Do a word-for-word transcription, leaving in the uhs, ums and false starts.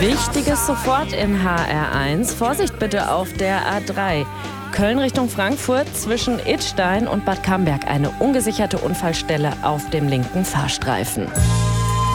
Wichtiges sofort in H R eins. Vorsicht bitte auf der A drei. Köln Richtung Frankfurt zwischen Idstein und Bad Camberg eine ungesicherte Unfallstelle auf dem linken Fahrstreifen.